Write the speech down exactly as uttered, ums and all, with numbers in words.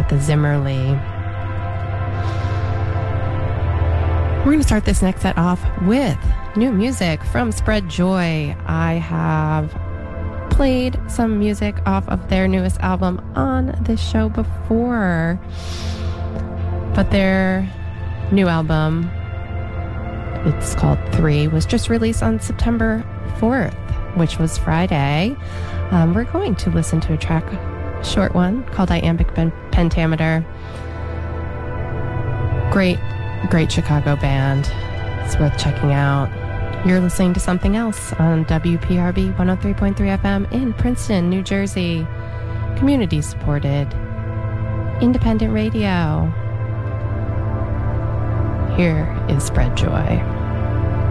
the Zimmerly. We're going to start this next set off with new music from Spread Joy. I have played some music off of their newest album on this show before, but their new album, it's called Three, was just released on September fourth, which was Friday. Um, we're going to listen to a track, a short one, called Iambic Pentameter. Great, great Chicago band. It's worth checking out. You're listening to Something Else on W P R B one oh three point three F M in Princeton, New Jersey. Community-supported, independent radio. Here is Spread Joy.